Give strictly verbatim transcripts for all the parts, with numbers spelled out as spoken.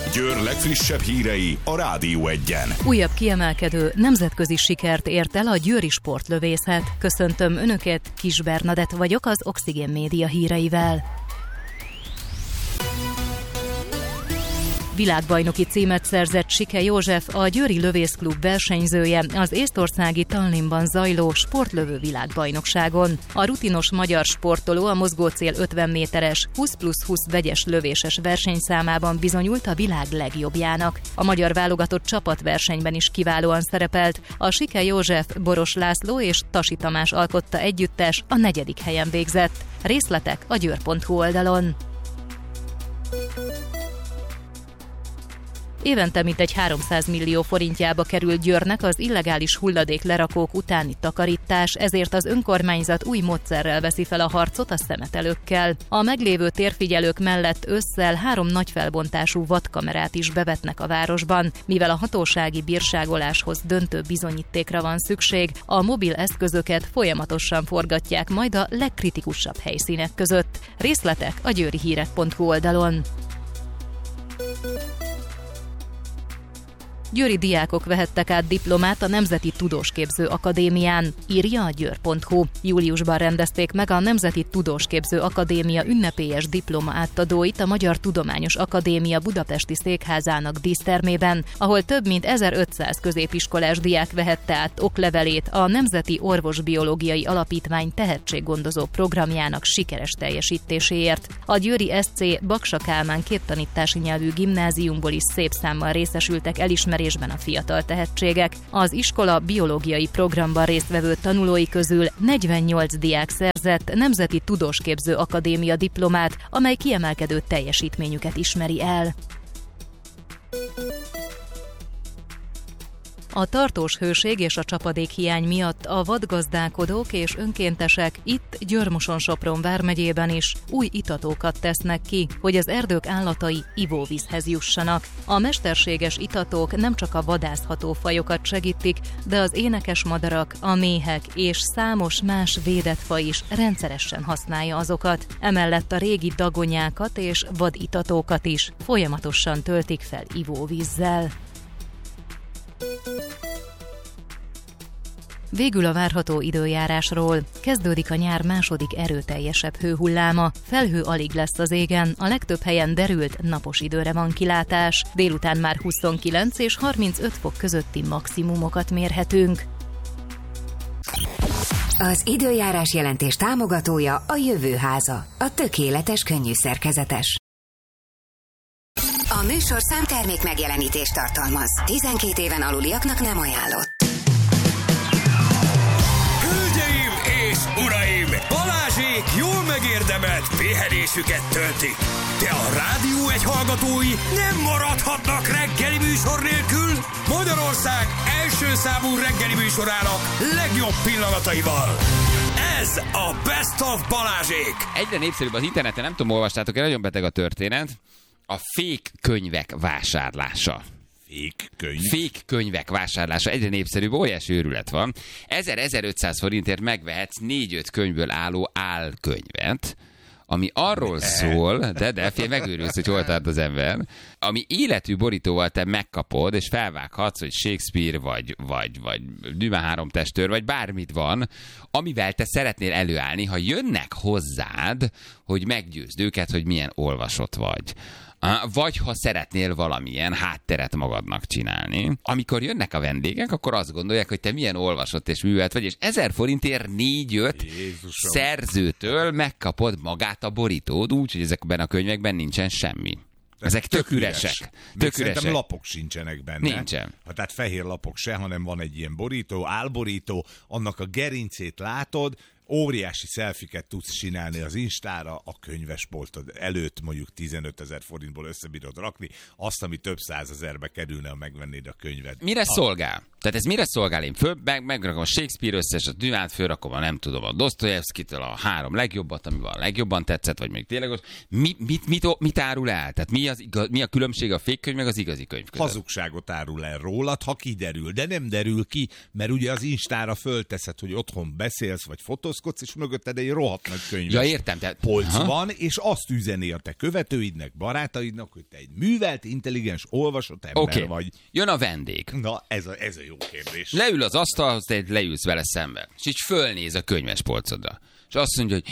Győr legfrissebb hírei a Rádió Egyen. Újabb kiemelkedő nemzetközi sikert ért el a győri sportlövészet. Köszöntöm Önöket, Kis Bernadett vagyok az Oxigén Média híreivel. Világbajnoki címet szerzett Sike József, a Győri Lövészklub versenyzője az észtországi Tallinnban zajló sportlövő világbajnokságon. A rutinos magyar sportoló a mozgócél ötven méteres, húsz plusz húsz vegyes lövéses versenyszámában bizonyult a világ legjobbjának. A magyar válogatott csapatversenyben is kiválóan szerepelt. A Sike József, Boros László és Tasi Tamás alkotta együttes a negyedik helyen végzett. Részletek a győr pont hu oldalon. Évente mintegy háromszáz millió forintjába kerül Győrnek az illegális hulladék lerakók utáni takarítás, ezért az önkormányzat új módszerrel veszi fel a harcot a szemetelőkkel. A meglévő térfigyelők mellett ősszel három nagy felbontású vadkamerát is bevetnek a városban. Mivel a hatósági bírságoláshoz döntő bizonyítékra van szükség, a mobil eszközöket folyamatosan forgatják majd a legkritikusabb helyszínek között. Részletek a győri hírek pont hu oldalon. Győri diákok vehettek át diplomát a Nemzeti Tudósképző Akadémián, írja a győr pont hu. Júliusban rendezték meg a Nemzeti Tudósképző Akadémia ünnepélyes diploma átadóit a Magyar Tudományos Akadémia budapesti székházának dísztermében, ahol több mint ezerötszáz középiskolás diák vehette át oklevelét a Nemzeti Orvosbiológiai Alapítvány tehetséggondozó programjának sikeres teljesítéséért. A győri es cé Baksa Kálmán két tanítási nyelvű gimnáziumból is szép számmal részesültek elismerésben a fiatal tehetségek. Az iskola biológiai programban résztvevő tanulói közül negyvennyolc diák szerzett Nemzeti Tudósképző Akadémia diplomát, amely kiemelkedő teljesítményüket ismeri el. A tartós hőség és a csapadékhiány miatt a vadgazdálkodók és önkéntesek itt Győr-Moson-Sopron vármegyében is új itatókat tesznek ki, hogy az erdők állatai ivóvízhez jussanak. A mesterséges itatók nem csak a vadászható fajokat segítik, de az énekes madarak, a méhek és számos más védett faj is rendszeresen használja azokat. Emellett a régi dagonyákat és vaditatókat is folyamatosan töltik fel ivóvízzel. Végül a várható időjárásról. Kezdődik a nyár második erőteljesebb hőhulláma, felhő alig lesz az égen, a legtöbb helyen derült, napos időre van kilátás. Délután már huszonkilenc és harmincöt fok közötti maximumokat mérhetünk. Az időjárás jelentés támogatója a Jövőháza, a tökéletes könnyű szerkezetes. A műsor számtermék megjelenítést tartalmaz. tizenkét éven aluliaknak nem ajánlott. Hölgyeim és uraim! Balázsék jól megérdemelt pihenésüket töltik. De a Rádió egy hallgatói nem maradhatnak reggeli műsor nélkül. Magyarország első számú reggeli műsorának legjobb pillanataival. Ez a Best of Balázsék! Egyre népszerűbb az interneten, nem tudom, olvastátok-e, nagyon beteg a történet. A fake könyvek vásárlása. Fake könyv? Fake könyvek vásárlása egyre népszerűbb, óriási őrület van. ezer-ezerötszáz forintért megvehetsz négy-öt könyvből álló álkönyvet, ami arról szól, de de, fél megőrülsz, hogy hol tart az ember, ami életű borítóval te megkapod, és felvághatsz, hogy Shakespeare, vagy, vagy, vagy Dumas három testőr, vagy bármit van, amivel te szeretnél előállni, ha jönnek hozzád, hogy meggyőzd őket, hogy milyen olvasott vagy. Vagy ha szeretnél valamilyen hátteret magadnak csinálni. Amikor jönnek a vendégek, akkor azt gondolják, hogy te milyen olvasott és művelt vagy, és ezer forintért négy-öt szerzőtől megkapod magát a borítód, úgyhogy ezekben a könyvekben nincsen semmi. Ezek tök, tök üresek. Üres. Tök Szerintem üresek. lapok sincsenek benne. Nincsen. Ha, tehát fehér lapok se, hanem van egy ilyen borító, álborító, annak a gerincét látod, óriási szelfiket tudsz csinálni az Instára, a könyvesboltod előtt mondjuk tizenötezer forintból összebírod rakni, azt, ami több százezerbe kerülne, ha megvennéd a könyvet. Mire a... szolgál? Tehát ez mire szolgál? Én föl, meg, megrakom a Shakespeare összes, a Dumát fölrakom, a nem tudom, a Dostoyevskitől a három legjobbat, ami van a legjobban tetszett, vagy még tényleg az. Mi, mit, mit, mit árul el? Tehát mi, az, mi a különbség a fake könyv meg az igazi könyv között? Hazugságot árul el rólad, ha kiderül, de nem derül ki, mert ugye az Instára fölteszed, hogy otthon beszélsz, vagy fotózgatsz, kapaszkodsz, és mögötted egy rohadt nagy könyves Ja, értem, te... polc Aha. van, és azt üzeni a te követőidnek, barátaidnak, hogy te egy művelt, intelligens, olvasott ember Oké, vagy. jön a vendég. Na, ez a, ez a jó kérdés. Leül az asztalhoz, te leülsz vele szembe. És így fölnéz a könyvespolcodra. És azt mondja, hogy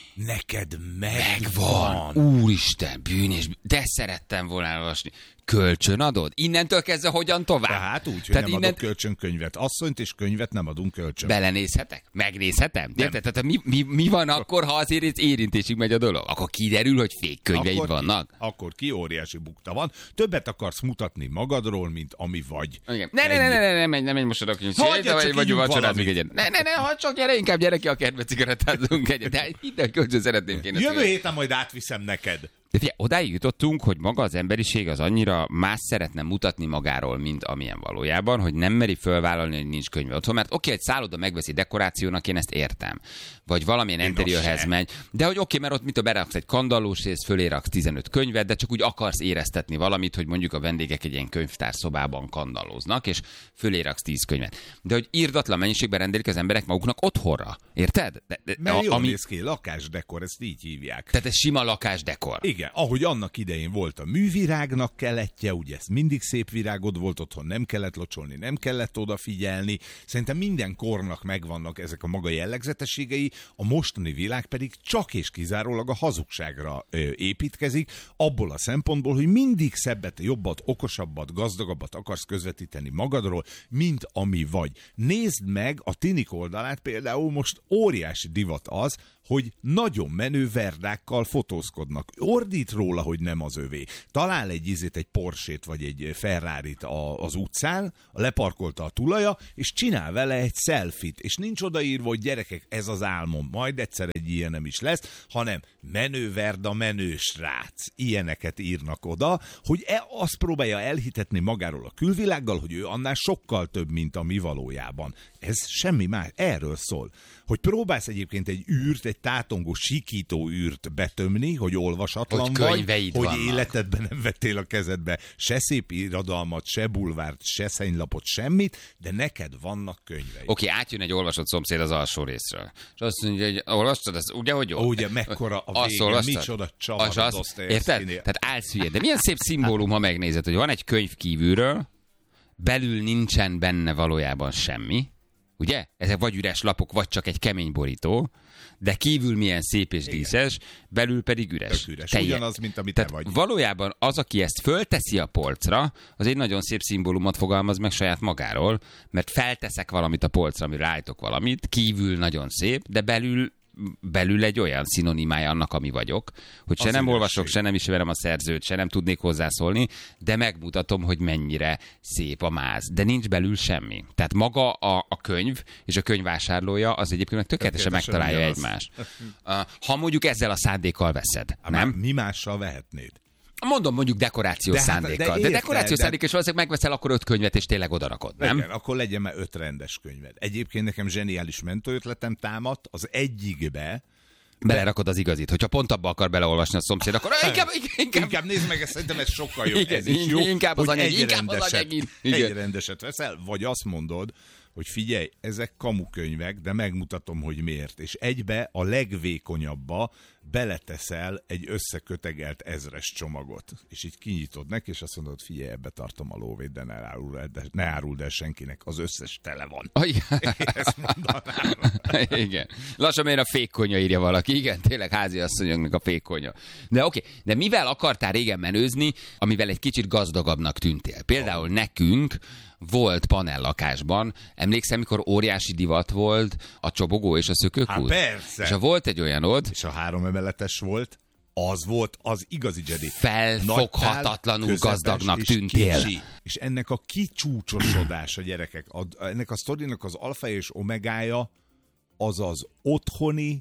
Neked megvan. megvan. Úristen, bűnés, de szerettem volna elolvasni. Kölcsön adod? Innentől kezdve hogyan tovább? Tehát úgy, hogy Tehát nem innen... adok kölcsönkönyvet. Asszonyt és könyvet nem adunk kölcsön. Belenézhetek? Megnézhetem? Érted? Tehát mi, mi, mi van akkor, ha azért érintésig megy a dolog? Akkor kiderül, hogy fék könyveid akkor vannak? Ki, akkor ki óriási bukta van. Többet akarsz mutatni magadról, mint ami vagy. Igen. Ne, ne, ne, ne, ne, ne, menj, ne menj most oda, hogy Hagyja, csak vagy ígyunk vacsorázni valamit. egyet. Ne, ne, ne, hadd csak gyere, inkább gyere ki a kertbe, cigarettázunk egyet. De minden kölcsön szeretném kéne. Jövő héten majd átviszem neked. De figyelj, odáig jutottunk, hogy maga az emberiség az annyira más szeretne mutatni magáról, mint amilyen valójában, hogy nem meri fölvállalni, hogy nincs könyve otthon. Mert oké, egy szálloda megveszi dekorációnak, én ezt értem. Vagy valamilyen interiőrhez megy. De hogy oké, mert ott mit a beraksz egy kandallós rész, fölé raksz tizenöt könyvet, de csak úgy akarsz éreztetni valamit, hogy mondjuk a vendégek egy ilyen könyvtár szobában kandallóznak, és fölé raksz tíz könyvet. De hogy irdatlan mennyiségben rendelik az emberek maguknak otthonra. Érted? De, de, Mert jól ami... néz ki, lakásdekor, ezt így hívják. Tehát ez sima lakásdekor. Igen, ahogy annak idején volt a művirágnak keletje, ugye ez mindig szép virágod volt otthon, nem kellett locsolni, nem kellett odafigyelni. Szerintem minden kornak megvannak ezek a maga jellegzetességei, a mostani világ pedig csak és kizárólag a hazugságra ö, építkezik, abból a szempontból, hogy mindig szebbet, jobbat, okosabbat, gazdagabbat akarsz közvetíteni magadról, mint ami vagy. Nézd meg a tinik oldalát, például most óriási divat az, hogy nagyon menő verdákkal fotózkodnak. Ordít róla, hogy nem az övé. Talál egy izét, egy Porsét vagy egy Ferrarit a, az utcán, leparkolta a tulaja, és csinál vele egy selfit, és nincs odaírva, hogy gyerekek, ez az álmom, majd egyszer egy ilyen nem is lesz, hanem menő verda, menő srác. Ilyeneket írnak oda, hogy e, azt próbálja elhitetni magáról a külvilággal, hogy ő annál sokkal több, mint a mi valójában. Ez semmi más, erről szól. Hogy próbálsz egyébként egy űrt, egy tátongó, sikító űrt betömni, hogy olvasatlan hogy vagy, hogy vannak. életedben nem vettél a kezedbe se szép irodalmat, se bulvárt, se szennylapot, semmit, de neked vannak könyvei. Oké, átjön egy olvasott szomszéd az alsó részről. És azt mondja, hogy olvastad, ez ugye, hogy jó? Ugye, mekkora a Azt vége, olvastad? micsoda csavar Az a az, Dostoyevszkinél. érted? Tehát állsz hülye. De milyen szép szimbólum, ha megnézed, hogy van egy könyv kívülről, belül nincsen benne valójában semmi, ugye? Ezek vagy üres lapok, vagy csak egy kemény borító, de kívül milyen szép és díszes, belül pedig üres. Tök üres. Telje. Ugyanaz, mint amit Tehát te vagy. valójában az, aki ezt fölteszi a polcra, az egy nagyon szép szimbólumot fogalmaz meg saját magáról, mert felteszek valamit a polcra, amire állítok valamit, kívül nagyon szép, de belül belül egy olyan szinonimája annak, ami vagyok, hogy se Az nem ügyesség. olvasok, se nem ismerem a szerzőt, se nem tudnék hozzászólni, de megmutatom, hogy mennyire szép a máz. De nincs belül semmi. Tehát maga a, a könyv és a könyvvásárlója az egyébként meg tökéletesen Tökéletesen megtalálja ugyanaz. egymást. Uh, Ha mondjuk ezzel a szándékkal veszed, Há, nem? Mi mással vehetnéd? Mondom mondjuk dekorációs De hát- szándékkal. de De, érted, dekorációs de- szándék, és valószínűleg megveszel akkor öt könyvet, és tényleg odarakod, nem? Igen, akkor legyen már öt rendes könyved. Egyébként nekem zseniális mentőötletem támadt, az egyikbe Belerakod az igazit. Hogyha pont abba akar beleolvasni a szomszéd, akkor inkább, inkább, Inkább nézd meg, ezt, szerintem ez sokkal jobb. Igen, ez is jó, inkább az hogy anyagi, egy inkább az rendeset, anyagi. egy Igen. rendeset veszel, vagy azt mondod, hogy figyelj, ezek kamukönyvek, de megmutatom, hogy miért. És egybe a legvékonyabba beleteszel egy összekötegelt ezres csomagot. És így kinyitod neki, és azt mondod, figyelj, ebbe tartom a lóvét, de ne áruld el, de ne áruld el senkinek, az összes tele van. Ah, igen. Ezt mondanám. Igen. Lassan miért a fékkonya írja valaki. Igen, tényleg háziasszonyoknak a fékkonya. De oké, de mivel akartál régen menőzni, amivel egy kicsit gazdagabbnak tűntél? Például nekünk volt panellakásban, emlékszem, mikor óriási divat volt a csobogó és a szökőkút? Hát persze. És ha volt egy olyanod, És a három emeletes volt, az volt az igazi Jedi. felfoghatatlanul Nagy tál, gazdagnak közepes és tűntél. kicsi. És ennek a kicsúcsosodása, gyerekek, a, ennek a sztorinak az alfa és omegája az az otthoni,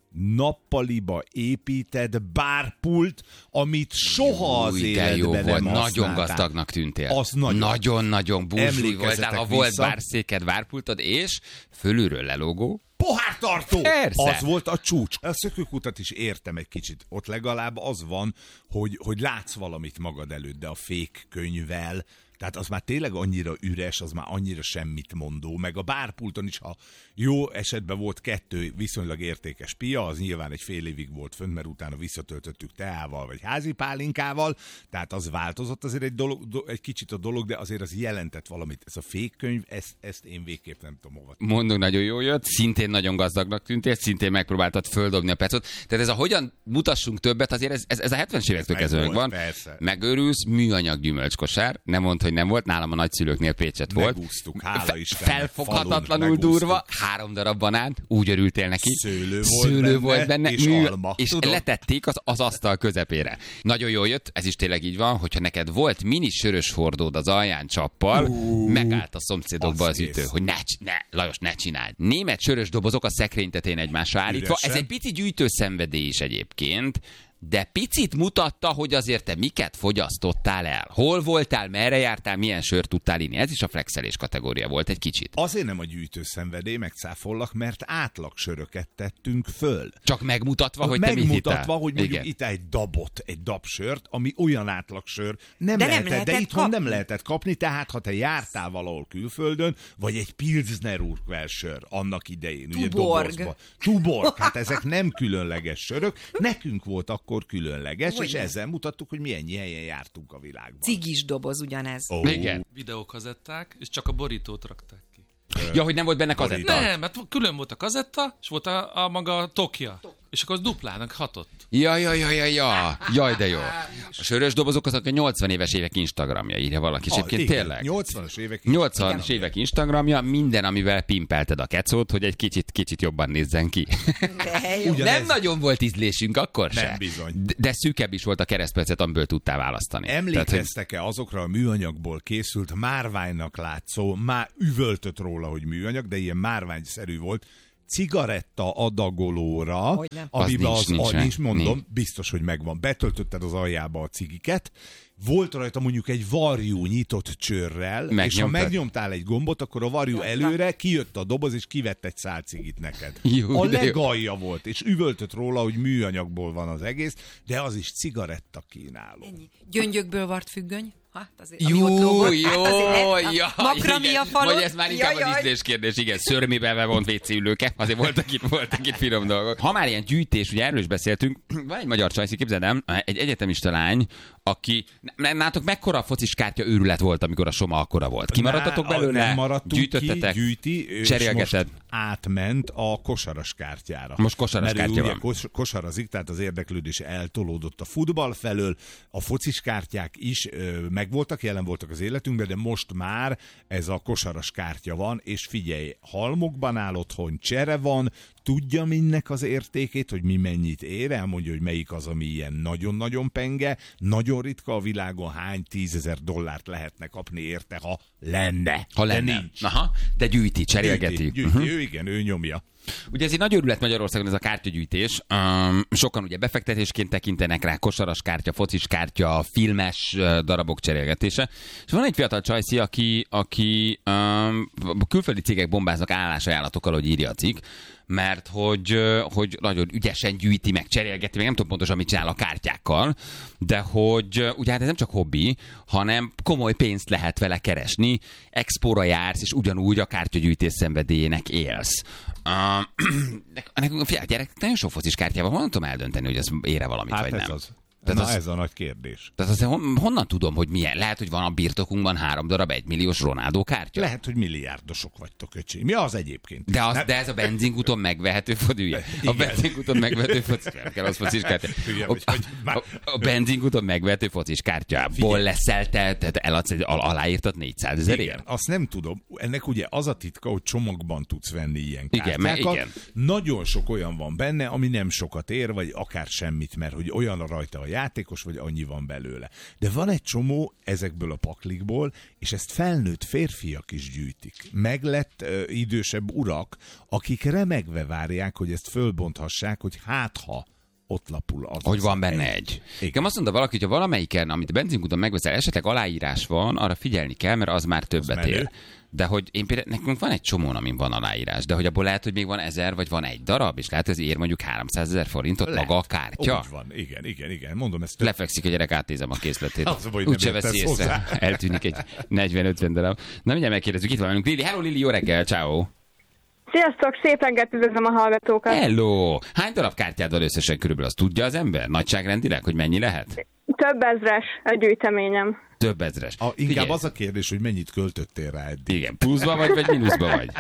nappaliba épített bárpult, amit soha az Új, de életben jó nem volt, nagyon használtál. gazdagnak tűntél. Az nagyon. Nagyon-nagyon búsúly Emlékezzetek voltál, ha volt vissza. bárszéked, bárpultod, és fölülről lelógó. Pohártartó! Persze. Az volt a csúcs. A szökőkutat is értem egy kicsit. Ott legalább az van, hogy, hogy látsz valamit magad előtt, de a fék könyvvel Tehát az már tényleg annyira üres, az már annyira semmit mondó, meg a bárpulton is, ha jó esetben volt kettő viszonylag értékes pia, az nyilván egy fél évig volt fönn, mert utána visszatöltöttük teával, vagy házi pálinkával, tehát az változott azért egy, dolog, do, egy kicsit a dolog, de azért az jelentett valamit. Ez a fékkönyv, ezt, ezt én végképp nem tudom hova. Mondunk, nagyon jó jött, szintén nagyon gazdagnak tűntél, szintén megpróbáltad földobni a pecot. Tehát ez a hogyan mutassunk többet, azért ez, ez, ez a hetvenes évektől kezdve van. Persze. Megőrülsz, műanyag gyümölcskosár, nem mondd, hogy nem volt, nálam a nagyszülőknél Pécset volt. Megúsztuk, hála Fe- Istennek, Felfoghatatlanul durva, három darab banán, úgy örültél neki. Szőlő volt Szőlő benne, volt benne, és mű, alma. és Tudom. letették az, az asztal közepére. Nagyon jól jött, ez is tényleg így van, hogyha neked volt mini sörös hordód az alján csappal, uh, megállt a szomszédokba az, az ütő, hogy ne, ne, Lajos, ne csináld. Német sörös dobozok a szekrény tetején egymásra állítva. Üresen. Ez egy pici gyűjtőszenvedély is egyébként, de picit mutatta, hogy azért te miket fogyasztottál el. Hol voltál, merre jártál, milyen sört tudtál inni. Ez is a flexelés kategória volt egy kicsit. Azért nem a gyűjtőszenvedély, megcáfollak, mert átlagsöröket tettünk föl. Csak megmutatva, hogy te mit Megmutatva, hittál. hogy mondjuk Igen. itt egy dabot, egy dabsört, ami olyan átlagsör, nem De nem lehetett, lehetett de itthon kapni. nem lehetett kapni, tehát ha te jártál valahol külföldön, vagy egy Pilsner Urquell-sör annak idején, ugye Tuborg. dobozba. Tuborg, hát ezek nem különleges sörök, nekünk volt akkor különleges, Hogy és nem? ezzel mutattuk, hogy milyen helyen jártunk a világban. Cigis doboz ugyanez. Ó, Igen. Videókazetták, és csak a borítót rakták ki. Ja, hogy nem volt benne kazetta. Nem, mert külön volt a kazetta, és volt a, a maga tokja. És akkor az duplának hatott. Ja, ja, ja, ja, ja. Jaj, de jó. A sörös dobozok azok a nyolcvan éves évek Instagramja, írja valaki. És Ah, egyébként igen, tényleg. nyolcvanas évek. nyolcvanas évek Instagramja, minden, amivel pimpelted a kecót, hogy egy kicsit, kicsit jobban nézzen ki. De jó. Ugyanez. Nem nagyon volt ízlésünk akkor se. Nem bizony. De, de szűkebb is volt a keresztpercet, amiből tudtál választani. Tehát, hogy Emlékeztek-e azokra a műanyagból készült, márványnak látszó, már üvöltött róla, hogy műanyag, de ilyen márványszerű volt, cigaretta adagolóra, Hogy nem. amiben Az az, nincs, az, nincs, nincs, mondom, nincs. biztos, hogy megvan. Betöltötted az aljába a cigiket, volt rajta mondjuk egy varjú nyitott csőrrel, és ha Megnyomtad. megnyomtál egy gombot, akkor a varjú előre kijött a doboz, és kivett egy szál cigit neked. Jó, a de jó. legalja volt, és üvöltött róla, hogy műanyagból van az egész, de az is cigaretta kínáló. Gyöngyökből vart függöny. Hát azért, ami Jó, ott lógott. jó, Hát azért, jó, makramia igen. falon. Vagy ez már inkább Jaj, az jaj. ízlés kérdés, igen, szörmébe bevont vécé ülőke, azért voltak itt, voltak itt finom dolgok. Ha már ilyen gyűjtés, ugye erről is beszéltünk, van egy magyar csajszi, képzeld el, egy egyetemista lány, aki, nátok mekkora focis kártya őrület volt, amikor a Soma akkora volt? Kimaradtatok Ná, belőle? Nem maradtunk Gyűjtöttetek? ki, gyűjti, és Cserélgeted? most átment a kosaras kártyára. Most kosaras Mert ő kártya ugye van. Kos, kosarazik, tehát az érdeklődés eltolódott a futball felől, a focis kártyák is ö, megvoltak, jelen voltak az életünkben, de most már ez a kosaras kártya van, és figyelj, halmokban áll otthon, csere van, tudja mindnek az értékét, hogy mi mennyit ér, elmondja, hogy melyik az, ami ilyen nagyon-nagyon penge, nagyon ritka a világon, hány tízezer dollárt lehetne kapni érte, ha lenne. Ha De lenne. nincs. Aha, de gyűjti, cserélgeti. Gyűjti, gyűjti. Uh-huh. Ő igen, ő nyomja. Ugye ez egy nagy örület Magyarországon, ez a kártyagyűjtés. Um, sokan ugye befektetésként tekintenek rá, kosaras kártya, focis kártya, filmes uh, darabok cserélgetése. És van egy fiatal csajszi, aki, aki um, külföldi cégek bombáznak állásajánlatokkal, hogy írja a cikk, mert hogy, uh, hogy nagyon ügyesen gyűjti meg, cserélgeti meg, nem tudom pontosan, mit csinál a kártyákkal, de hogy uh, ugye hát ez nem csak hobbi, hanem komoly pénzt lehet vele keresni, expóra jársz, és ugyanúgy a kártyagyűjtés szenvedélyének élsz. Uh, nekünk, figyelj, gyerek, nagyon sok focis kártyával, honnan tudom eldönteni, hogy ez ére valamit, Hát vagy ez nem? az. Tehát Na az- ez a nagy kérdés. Tehát azért hon, honnan tudom, hogy milyen? Lehet, hogy van a birtokunkban három darab egymilliós Ronaldo kártya? Lehet, hogy milliárdosok vagytok, öcsém. Mi az egyébként? De, az, Nem- de ez a benzinkúton megvehető fodűje. A Igen. benzinkúton megvehető focis kártya, az focis kártya. Hülye A, vagy, hogy már- a, a benzinkúton megvehető focis kártyából Figyelj. leszel te, te eladsz egy al- aláírtat négyszázezerért? Igen, azt nem tudom. Ennek ugye az a titka, hogy csomagban tudsz venni ilyen Igen, kártyákat. mert igen. Nagyon sok olyan van benne, ami nem sokat ér, vagy akár semmit, mert hogy olyan a rajta a játékos, vagy annyi van belőle. De van egy csomó ezekből a paklikból, és ezt felnőtt férfiak is gyűjtik. Meglett ö, idősebb urak, akik remegve várják, hogy ezt fölbonthassák, hogy hát ha ott lapul az. Hogy az van benne egy. egy. Igen. Igen, azt mondta valaki, hogy ha valamelyiken, amit a benzinkúton megveszel, esetleg aláírás van, arra figyelni kell, mert az már többet menő. ér. De hogy én például, nekünk van egy csomón, amin van aláírás, de hogy abból lehet, hogy még van ezer, vagy van egy darab, és lehet, ez ér mondjuk háromszázezer forintot Lehet. maga a kártya. Úgy van, igen, igen, igen. Mondom, ezt több... Lefekszik a gyerek, átnézem a készletét. Az a baj, hogy Úgyse nem veszi értesz észre. hozzá. Eltűnik egy negyven-ötven darab. Na mindjárt megkérdezzük, itt van velünk Lili. Hello Lili, jó reggel, ciao. Sziasztok, szép reggelt, üdvözlöm a hallgatókat. Hello! Hány darab kártyád van összesen körülbelül? Azt tudja az ember? Nagyságrendileg, hogy mennyi lehet? Több ezres a gyűjteményem. Több ezres. A, inkább Figyelj. az a kérdés, hogy mennyit költöttél rá eddig. Igen, pluszba vagy, vagy mínuszba vagy?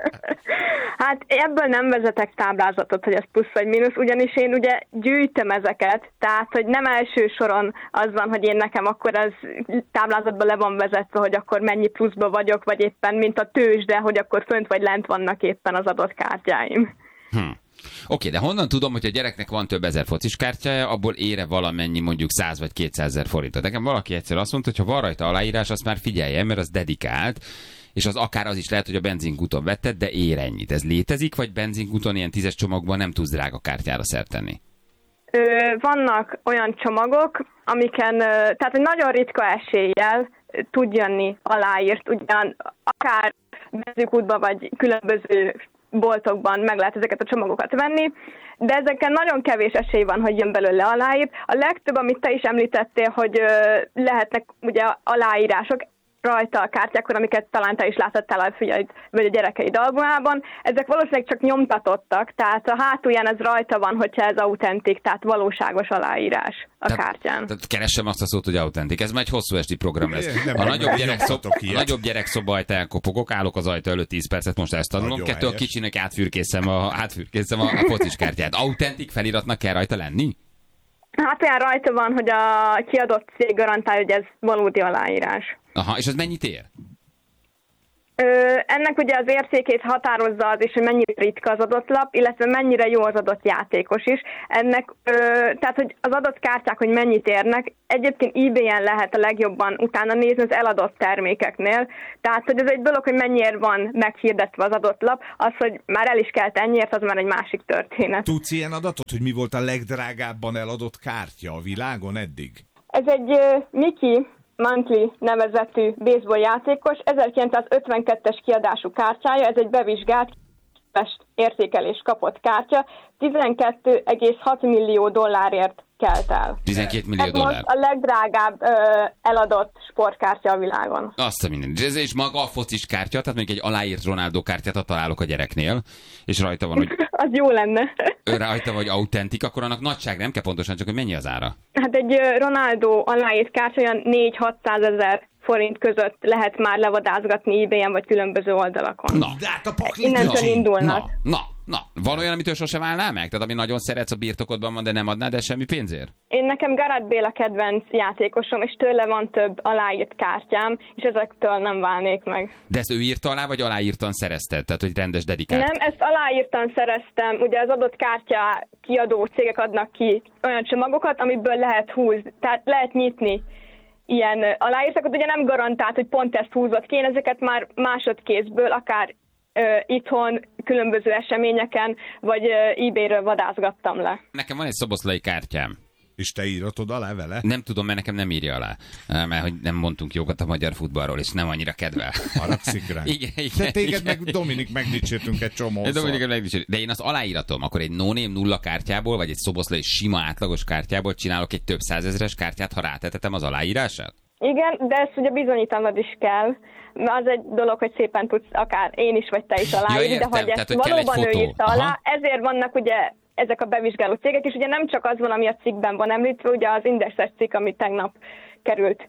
Hát ebből nem vezetek táblázatot, hogy ez plusz vagy mínusz, ugyanis én ugye gyűjtöm ezeket, tehát hogy nem első soron az van, hogy én nekem akkor az táblázatban le van vezetve, hogy akkor mennyi pluszba vagyok, vagy éppen mint a tőzsde, hogy akkor fönt vagy lent vannak éppen az adott kártyáim. Hm. Oké, de honnan tudom, hogy a gyereknek van több ezer focis kártyája, abból ére valamennyi mondjuk száz vagy kétszázezer forintot. Nekem valaki egyszer azt mondta, hogy ha van rajta aláírás, azt már figyeljen, mert az dedikált, és az akár az is lehet, hogy a benzinkúton vetted, de ér ennyit. Ez létezik, vagy benzinkúton ilyen tízes csomagban nem tudsz drága kártyára szert tenni? Ö, vannak olyan csomagok, amiken, ö, tehát hogy nagyon ritka eséllyel ö, tud jönni aláírt, ugyan akár benzinkútban vagy különböző boltokban meg lehet ezeket a csomagokat venni, de ezeken nagyon kevés esély van, hogy jön belőle aláírt. A legtöbb, amit te is említettél, hogy ö, lehetnek ugye aláírások rajta a kártyákon, amiket talán te is látottál a fiaid vagy a gyerekeid albumában, ezek valószínűleg csak nyomtatottak, tehát a hátulján ez rajta van, hogyha ez autentik, tehát valóságos aláírás a tehát, kártyán. Tehát keressem azt a szót, hogy autentik. Ez már egy hosszú esti program lesz. Nem, A nem, nagyobb, nem gyerek szob, nyomtatok ilyet. nagyobb gyerekszoba ajta elkopogok, állok az ajta előtt tíz percet, most ezt tanulom. Nagyon Kettő a helyes. kicsinek átfürkészem a, átfürkészem a, a focis kártyát. Autentik feliratnak kell rajta lenni? Hát olyan rajta van, hogy a kiadott cég garantálja, hogy ez valódi aláírás. Aha, és az mennyit ér? Ö, ennek ugye az értékét határozza az is, hogy mennyire ritka az adott lap, illetve mennyire jó az adott játékos is. Ennek, ö, tehát, hogy az adott kártyák, hogy mennyit érnek, egyébként eBay-en lehet a legjobban utána nézni az eladott termékeknél. Tehát, hogy ez egy dolog, hogy mennyiért van meghirdetve az adott lap, az, hogy már el is kelt ennyiért, az már egy másik történet. Tudsz ilyen adatot, hogy mi volt a legdrágábban eladott kártya a világon eddig? Ez egy uh, Mickey Mantley nevezetű baseball játékos, ezerkilencszázötvenkettes kiadású kártyája, ez egy bevizsgált értékelés kapott kártya, tizenkét egész hat millió dollárért kelt el. tizenkét millió Ez dollár. most a legdrágább ö, eladott sportkártya a világon. Azt a minden. Ez és maga a focis kártya, tehát mondjuk egy aláírt Ronaldo kártyát találok a gyereknél, és rajta van, hogy Az jó lenne. ő rajta vagy autentik, akkor annak nagyság nem kell pontosan, csak hogy mennyi az ára. Hát egy ö, Ronaldo aláírt kártya olyan négy-hatszázezer forint között lehet már levadázgatni eBay-en vagy különböző oldalakon. Na, De hát a pakli Innentől indulnak. na, na, na. Van olyan, amitől sosem állnál meg? Tehát ami nagyon szeretsz, a birtokodban van, de nem adnád el semmi pénzért? Én nekem Gareth Bale a kedvenc játékosom, és tőle van több aláírt kártyám, és ezektől nem válnék meg. De ezt ő írta alá, vagy aláírtan szerezted? Tehát, hogy rendes dedikált? Nem, ezt aláírtan szereztem. Ugye az adott kártya kiadó cégek adnak ki olyan csomagokat, amiből lehet húzni, tehát lehet nyitni ilyen aláírtakat. Ugye nem garantált, hogy pont ezt húzott ki, én ezeket már másodkézből, akár ö, itthon, különböző eseményeken, vagy ö, eBay-ről vadászgattam le. Nekem van egy szoboszlai kártyám. És te íratod alá vele? Nem tudom, mert nekem nem írja alá. Mert hogy nem mondtunk jókat a magyar futballról, és nem annyira kedvel. Haragszik rá. Igen, igen, De téged igen. meg Dominik megdicsértünk egy csomószor. Dominik megdicsértünk. De én az aláíratom, akkor egy no-name nulla kártyából, vagy egy szoboszlai sima átlagos kártyából csinálok egy több százezres kártyát, ha rátetetem az aláírását? Igen, de ezt ugye bizonyítanod is kell. Az egy dolog, hogy szépen tudsz akár én is, vagy te is aláírni, Ja, értem, de hogy ezt tehát, hogy kell egy valóban ő fotó. írta alá, Aha. ezért vannak ugye ezek a bevizsgáló cégek, és ugye nem csak az van, ami a cikkben van említve, ugye az Indexes cikk, ami tegnap került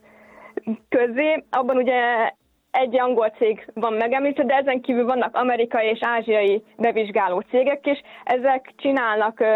közzé, abban ugye egy angol cég van megemlítve, de ezen kívül vannak amerikai és ázsiai bevizsgáló cégek is, ezek csinálnak uh,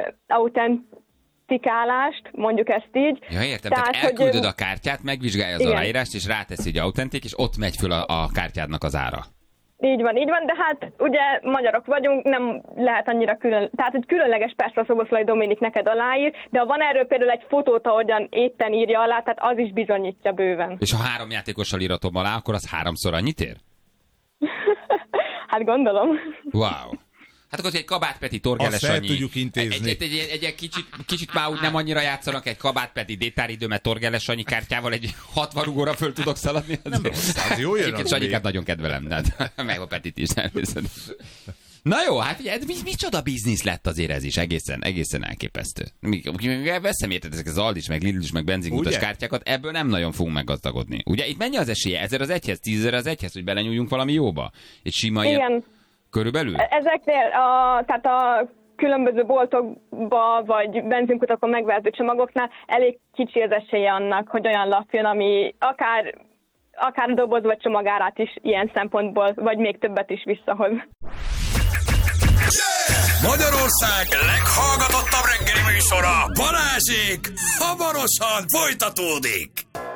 autentikálást, mondjuk ezt így. Ja, értem, tehát, tehát elküldöd hogy, a kártyát, megvizsgálja az igen. aláírást, és ráteszi, hogy autentik, és ott megy föl a, a kártyádnak az ára. Így van, így van, de hát ugye magyarok vagyunk, nem lehet annyira külön, tehát hogy különleges persze a Szoboszlai Dominik neked aláír, de ha van erről például egy fotót, ahogyan éppen írja alá, tehát az is bizonyítja bőven. És ha három játékossal íratom alá, akkor az háromszor annyit ér? Hát gondolom. Wow. Hát akkor egy kabátpeti torgeles Azt el annyi. tudjuk intézni. Egy, egy, egy, egy, egy kicsit, kicsit már úgy nem annyira játszanak, egy kabátpeti détáridőmet torgeles annyi kártyával egy hatvan rugóra föl tudok szaladni. Nem rossz, az jó jön. Egyébként Sanyikát nagyon kedvelem, de meg a Petit is természetesen. Na jó, hát ugye, mi, micsoda biznisz lett azért ez is, egészen, egészen elképesztő. Veszem érted ezek az Aldis, meg Lidl is, meg benzinkutas kártyákat, ebből nem nagyon fogunk meggazdagodni. Ugye itt mennyi az esélye? Ezer az egyhez, tízezer az egyhez, hogy belenyúljunk valami jóba? Egy sima Igen. ilyen... Körülbelül? Ezeknél a, tehát a különböző boltokba vagy benzinkutakon megvehető csomagoknál elég kicsi az esélye annak, hogy olyan lap jön, ami akár, akár doboz vagy csomagárát is ilyen szempontból, vagy még többet is visszahoz. Magyarország leghallgatottabb reggeli műsora, Balázsék hamarosan folytatódik.